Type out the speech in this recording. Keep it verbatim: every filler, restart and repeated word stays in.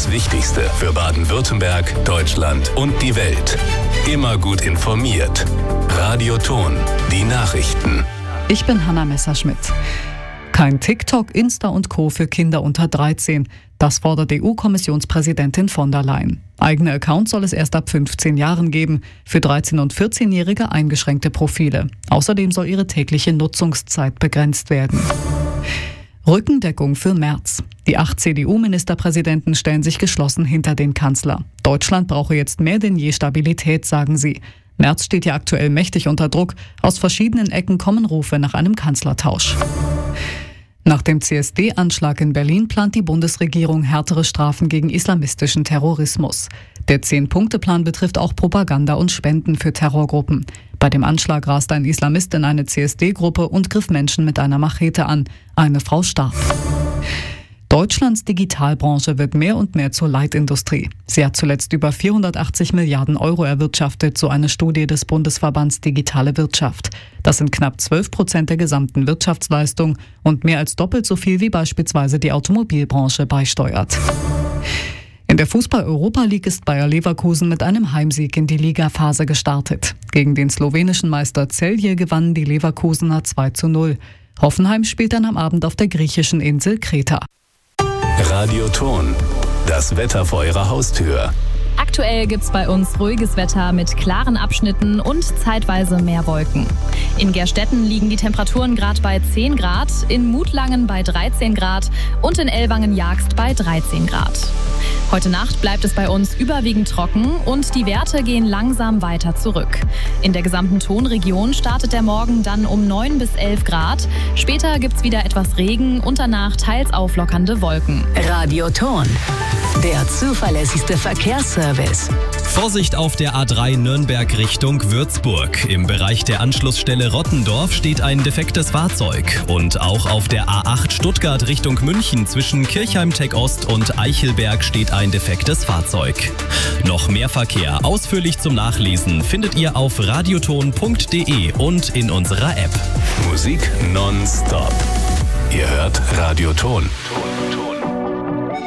Das Wichtigste für Baden-Württemberg, Deutschland und die Welt. Immer gut informiert. Radio Thon, die Nachrichten. Ich bin Hanna Messerschmidt. Kein TikTok, Insta und Co. für Kinder unter dreizehn. Das fordert E U-Kommissionspräsidentin von der Leyen. Eigene Accounts soll es erst ab fünfzehn Jahren geben. Für dreizehn- und vierzehnjährige eingeschränkte Profile. Außerdem soll ihre tägliche Nutzungszeit begrenzt werden. Rückendeckung für Merz. Die acht C D U-Ministerpräsidenten stellen sich geschlossen hinter den Kanzler. Deutschland brauche jetzt mehr denn je Stabilität, sagen sie. Merz steht ja aktuell mächtig unter Druck. Aus verschiedenen Ecken kommen Rufe nach einem Kanzlertausch. Nach dem C S D-Anschlag in Berlin plant die Bundesregierung härtere Strafen gegen islamistischen Terrorismus. Der Zehn-Punkte-Plan betrifft auch Propaganda und Spenden für Terrorgruppen. Bei dem Anschlag raste ein Islamist in eine C S D-Gruppe und griff Menschen mit einer Machete an. Eine Frau starb. Deutschlands Digitalbranche wird mehr und mehr zur Leitindustrie. Sie hat zuletzt über vierhundertachtzig Milliarden Euro erwirtschaftet, so eine Studie des Bundesverbands Digitale Wirtschaft. Das sind knapp zwölf Prozent der gesamten Wirtschaftsleistung und mehr als doppelt so viel wie beispielsweise die Automobilbranche beisteuert. In der Fußball-Europa League ist Bayer Leverkusen mit einem Heimsieg in die Ligaphase gestartet. Gegen den slowenischen Meister Celje gewannen die Leverkusener zwei zu null. Hoffenheim spielt dann am Abend auf der griechischen Insel Kreta. Radio Thon, das Wetter vor Ihrer Haustür. Aktuell gibt's bei uns ruhiges Wetter mit klaren Abschnitten und zeitweise mehr Wolken. In Gerstetten liegen die Temperaturen gerade bei zehn Grad, in Mutlangen bei dreizehn Grad und in Ellwangen-Jagst bei dreizehn Grad. Heute Nacht bleibt es bei uns überwiegend trocken und die Werte gehen langsam weiter zurück. In der gesamten Thonregion startet der Morgen dann um neun bis elf Grad. Später gibt's wieder etwas Regen und danach teils auflockernde Wolken. Radio Thon, der zuverlässigste Verkehrsservice. Vorsicht auf der A drei Nürnberg Richtung Würzburg. Im Bereich der Anschlussstelle Rottendorf steht ein defektes Fahrzeug. Und auch auf der A acht Stuttgart Richtung München zwischen Kirchheim-Tech Ost und Eichelberg steht ein defektes Fahrzeug. Noch mehr Verkehr ausführlich zum Nachlesen findet ihr auf radioton punkt de und in unserer App. Musik nonstop. Ihr hört Radio Thon. Thon, Thon.